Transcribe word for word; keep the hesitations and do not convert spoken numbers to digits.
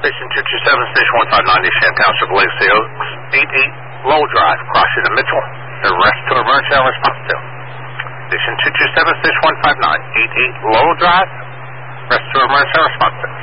Station two two seven, Station one five nine, Shan Township, Legacy Oaks, eight eight Lowell Drive, crossing to Mitchell. The rest to emergency and response to. Station two two seven, Station one five nine, eight eight Lowell Drive, rest to emergency and response to.